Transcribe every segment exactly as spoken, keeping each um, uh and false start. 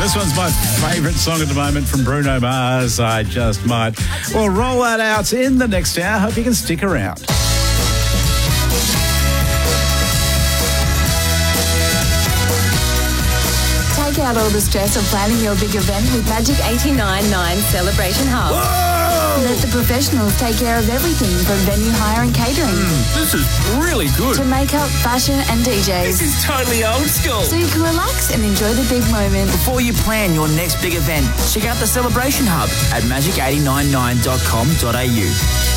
This one's my favourite song at the moment from Bruno Mars, I Just Might. We'll roll that out in the next hour. Hope you can stick around. Take out all the stress of planning your big event with Magic eighty-nine point nine Celebration Hub. Whoa! Let the professionals take care of everything from venue hire and catering. Mm, this is really good. To makeup, fashion and D Js. This is totally old school. So you can relax and enjoy the big moment. Before you plan your next big event, check out the Celebration Hub at magic eight nine nine dot com dot a u.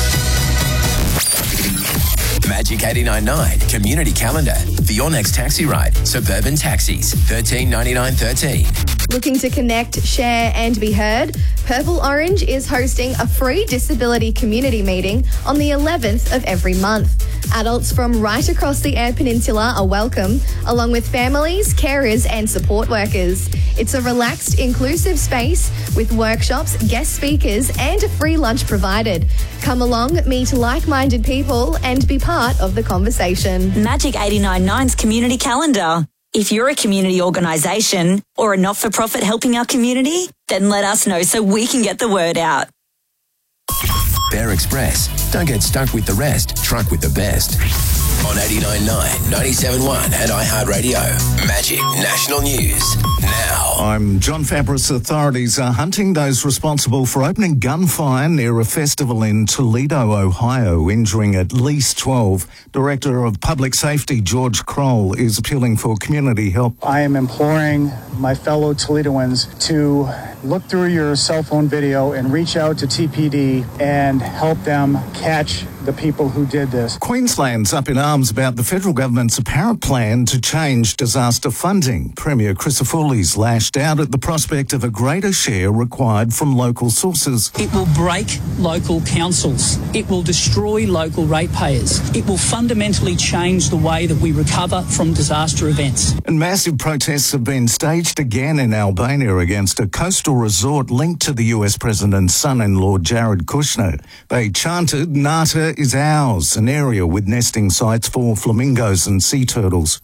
Magic eighty-nine point nine Community Calendar for your next taxi ride. Suburban Taxis, thirteen ninety-nine thirteen. Looking to connect, share and be heard? Purple Orange is hosting a free disability community meeting on the eleventh of every month. Adults from right across the Eyre Peninsula are welcome, along with families, carers and support workers. It's a relaxed, inclusive space with workshops, guest speakers and a free lunch provided. Come along, meet like-minded people and be part of the conversation. Magic eighty-nine point nine's Community Calendar. If you're a community organisation or a not-for-profit helping our community, then let us know so we can get the word out. Bear Express. Don't get stuck with the rest. Truck with the best. On eighty-nine point nine, ninety-seven point one and iHeartRadio. Magic National News. Now. I'm John Fabris. Authorities are hunting those responsible for opening gunfire near a festival in Toledo, Ohio, injuring at least twelve. Director of Public Safety, George Kroll, is appealing for community help. I am imploring my fellow Toledoans to look through your cell phone video and reach out to T P D and help them catch the people who did this. Queensland's up in arms about the federal government's apparent plan to change disaster funding. Premier Crisafulli's lashed out at the prospect of a greater share required from local sources. It will break local councils. It will destroy local ratepayers. It will fundamentally change the way that we recover from disaster events. And massive protests have been staged again in Albania against a coastal resort linked to the U S president's son-in-law, Jared Kushner. They chanted, "Nata is ours," an area with nesting sites for flamingos and sea turtles.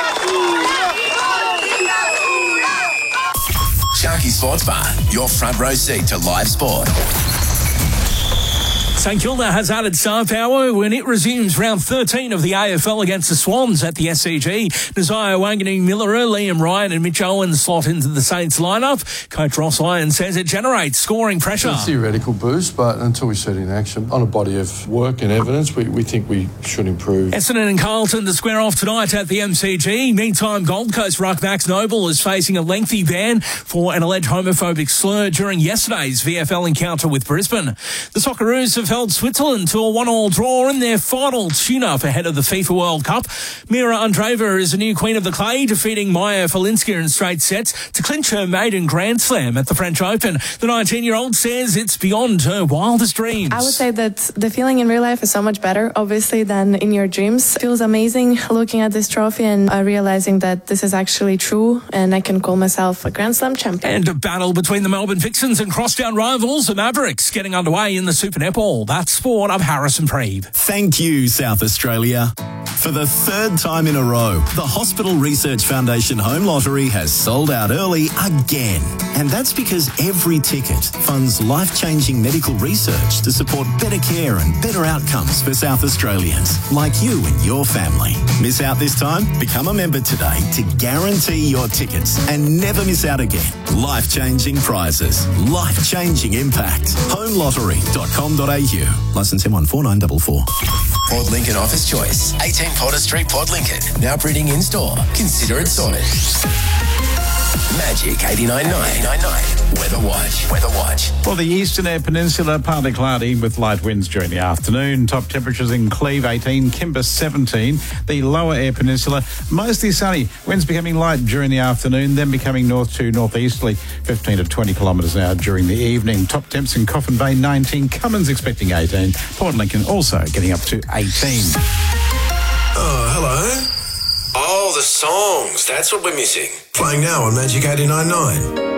Sharky Sports Bar, your front row seat to live sport. St Kilda has added star power when it resumes round thirteen of the A F L against the Swans at the S C G. Nasiah Wanganeen-Miller, Liam Ryan and Mitch Owens slot into the Saints lineup. Coach Ross Lyon says it generates scoring pressure. It's a theoretical boost, but until we see it in action, on a body of work and evidence, we, we think we should improve. Essendon and Carlton to square off tonight at the M C G. Meantime, Gold Coast ruck Max Noble is facing a lengthy ban for an alleged homophobic slur during yesterday's V F L encounter with Brisbane. The Socceroos have held Switzerland to a one-all draw in their final tune-up ahead of the FIFA World Cup. Mira Andreeva is a new queen of the clay, defeating Maya Falinska in straight sets to clinch her maiden Grand Slam at the French Open. The nineteen-year-old says it's beyond her wildest dreams. I would say that the feeling in real life is so much better, obviously, than in your dreams. It feels amazing looking at this trophy and uh, realizing that this is actually true and I can call myself a Grand Slam champion. And a battle between the Melbourne Vixens and crosstown rivals, the Mavericks, getting underway in the Super Netball. That's sport. I'm Harrison Preeve. Thank you, South Australia. For the third time in a row, the Hospital Research Foundation Home Lottery has sold out early again. And that's because every ticket funds life-changing medical research to support better care and better outcomes for South Australians, like you and your family. Miss out this time? Become a member today to guarantee your tickets and never miss out again. Life-changing prizes, life-changing impact. home lottery dot com dot a u. Licence M one four nine four four. Port Lincoln Office Choice, eighteen Potter Street, Port Lincoln. Now printing in store. Consider it sorted. Magic eighty-nine point nine. Weather Watch. Weather Watch. Well, the eastern Eyre Peninsula, partly cloudy with light winds during the afternoon. Top temperatures in Cleve, eighteen, Kimber, seventeen. The lower Eyre Peninsula, mostly sunny. Winds becoming light during the afternoon, then becoming north to northeasterly, fifteen to twenty kilometres an hour during the evening. Top temps in Coffin Bay, nineteen. Cummins expecting eighteen. Port Lincoln also getting up to eighteen. Oh, hello. Oh, the songs. That's what we're missing. Playing now on Magic eighty-nine point nine.